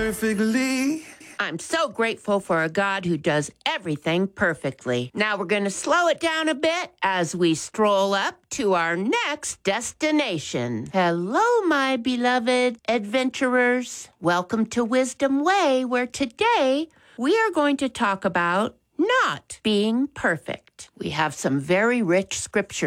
perfectly. I'm so grateful for a God who does everything perfectly. Now we're going to slow it down a bit as we stroll up to our next destination. Hello, my beloved adventurers. Welcome to Wisdom Way, where today we are going to talk about not being perfect. We have some very rich scripture